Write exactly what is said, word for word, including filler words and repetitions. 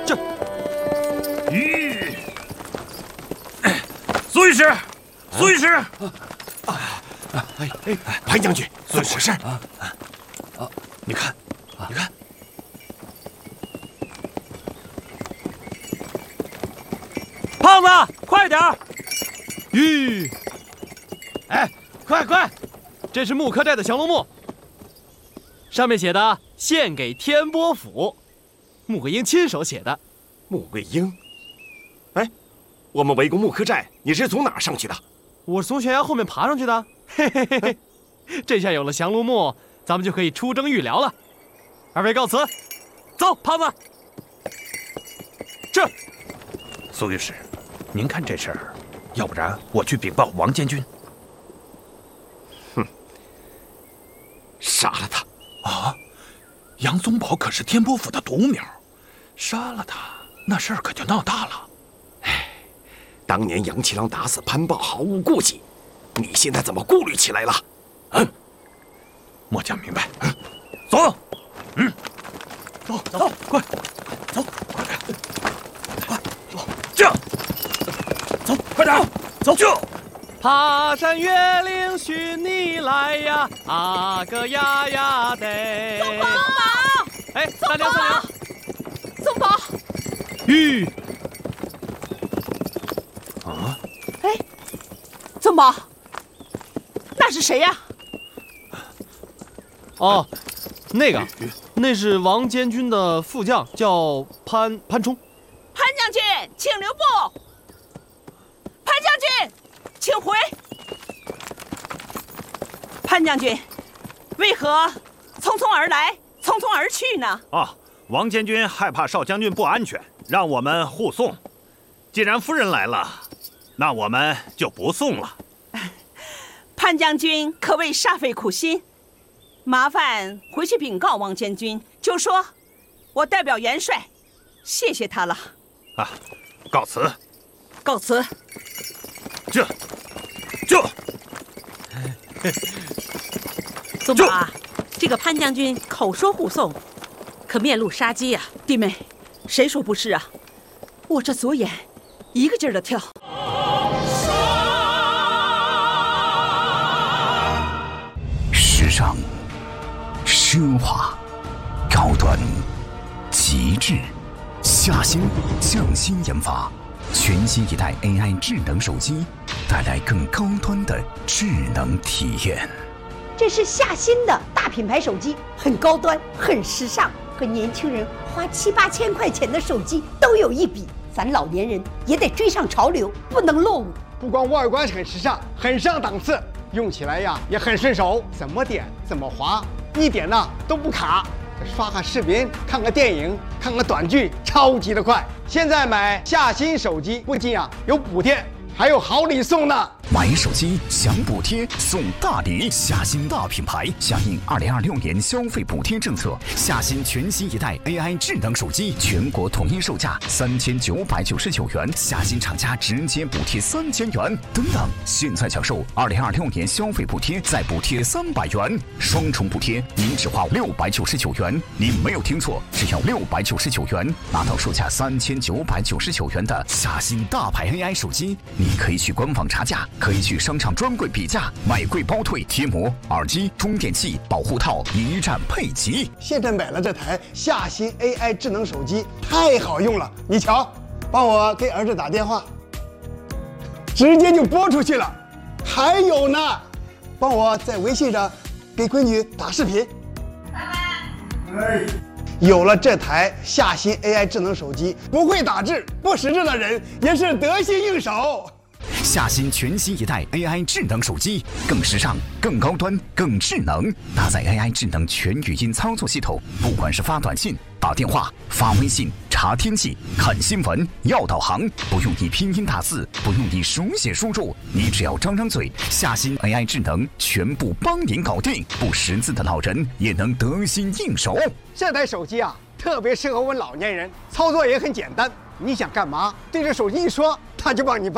这， 吁，苏御史，苏御史， 哎哎，潘将军，怎么回事？ 啊啊！你看，你看， 胖子，快点儿！ 吁！哎，快快，这是木科寨的降龙木，上面写的“献给天波府”，穆桂英亲手写的。 穆桂英，哎，我们围攻木科寨，你是从哪儿上去的？ 我是从悬崖后面爬上去的。嘿嘿嘿嘿，这下有了降龙木，咱们就可以出征预辽了。二位告辞，走，胖子。这， 苏御史，您看这事儿，要不然我去禀报王监军。 哼，杀了他！ 啊，杨宗保可是天波府的独苗，杀了他，那事儿可就闹大了。 哎，当年杨七郎打死潘豹毫无顾忌，你现在怎么顾虑起来了？嗯， 末将明白。嗯，走，嗯， 走走，快走， 快点，快走，这样，走，快点，走就。 爬山越岭寻你来呀，啊个呀呀得！ 宗保， 哎，三娘三娘， 宗保， 吁！ 啊！ 哎，宗保，那是谁呀？ 哦，那个，那是王监军的副将，叫潘潘冲。 潘将军，请留步。潘将军，请回。潘将军，为何匆匆而来，匆匆而去呢？ 啊，王监军害怕少将军不安全，让我们护送。既然夫人来了，那我们就不送了。 潘将军可谓煞费苦心，麻烦回去禀告王监军，就说我代表元帅，谢谢他了。 啊，告辞。 告辞。 这，这。 宗保啊，这个潘将军口说护送，可面露杀机呀、啊！ 弟妹，谁说不是啊？我这左眼一个劲儿的跳。 时尚、奢华、高端、极致，夏新匠心研发全新一代 A I 智能手机，带来更高端的智能体验。 这是夏新的大品牌手机，很高端，很时尚，和年轻人花七八千块钱的手机都有一比。咱老年人也得追上潮流，不能落伍。 不光外观很时尚，很上档次，用起来呀也很顺手，怎么点怎么滑，一点呢都不卡。刷个视频，看个电影，看个短剧，超级的快。现在买夏新手机不仅啊有补贴，还有好礼送呢。 买手机享补贴送大礼，夏新大品牌响应二零二六年消费补贴政策，夏新全新一代 A I 智能手机全国统一售价三千九百九十九元，夏新厂家直接补贴三千元。等等，现在享受二零二六年消费补贴，再补贴三百元，双重补贴，您只花六百九十九元。您没有听错，只要六百九十九元，拿到售价三千九百九十九元的夏新大牌 A I 手机。你可以去官网查价，可以去商场专柜比价，买贵包退，贴膜、耳机、充电器、保护套一站配齐。 现在买了这台夏新 A I 智能手机，太好用了。你瞧，帮我给儿子打电话，直接就拨出去了。还有呢，帮我在微信上给闺女打视频。哎，有了这台夏新 A I 智能手机，不会打字、不识字的人也是得心应手。 夏新全新一代 A I 智能手机，更时尚、更高端、更智能，搭载 A I 智能全语音操作系统，不管是发短信、打电话、发微信、查天气、看新闻、要导航，不用你拼音打字，不用你手写输入，你只要张张嘴，夏新 A I 智能全部帮您搞定，不识字的老人也能得心应手。 这台手机啊，特别适合我们老年人，操作也很简单。你想干嘛，对着手机一说，它就帮你办。